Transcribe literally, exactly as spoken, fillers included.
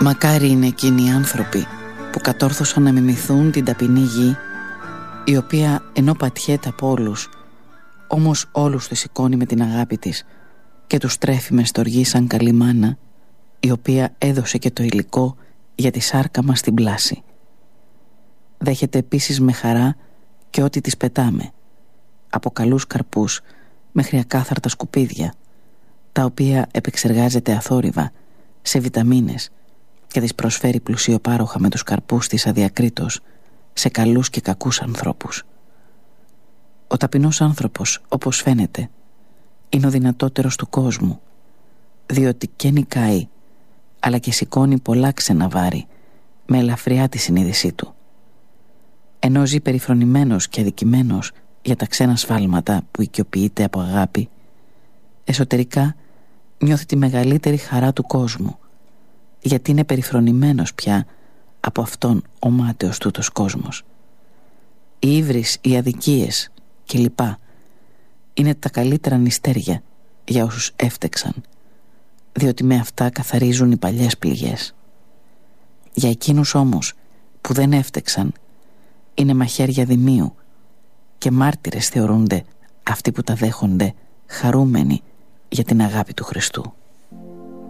Μακάρι είναι εκείνοι οι άνθρωποι που κατόρθωσαν να μιμηθούν την ταπεινή γη, η οποία ενώ πατιέται από όλους, όμως όλους τους σηκώνει με την αγάπη της και τους τρέφει με στοργή σαν καλή μάνα, η οποία έδωσε και το υλικό για τη σάρκα μας στην πλάση. Δέχεται επίσης με χαρά και ό,τι τις πετάμε, από καλούς καρπούς μέχρι ακάθαρτα σκουπίδια, τα οποία επεξεργάζεται αθόρυβα σε βιταμίνες και τις προσφέρει πλουσιοπάροχα με τους καρπούς της αδιακρίτως σε καλούς και κακούς ανθρώπους. Ο ταπεινός άνθρωπος, όπως φαίνεται, είναι ο δυνατότερος του κόσμου, διότι και νικάει αλλά και σηκώνει πολλά ξένα βάρη με ελαφριά τη συνείδησή του. Ενώ ζει περιφρονημένος και αδικημένος για τα ξένα σφάλματα που οικειοποιείται από αγάπη, εσωτερικά νιώθει τη μεγαλύτερη χαρά του κόσμου, γιατί είναι περιφρονημένος πια από αυτόν ο μάταιος τούτος κόσμος. Οι ύβρις, οι αδικίες κλπ. Είναι τα καλύτερα νηστέρια για όσους έφτεξαν, διότι με αυτά καθαρίζουν οι παλιές πληγές. Για εκείνους όμως που δεν έφτεξαν, είναι μαχαίρια δημίου και μάρτυρες θεωρούνται αυτοί που τα δέχονται χαρούμενοι για την αγάπη του Χριστού.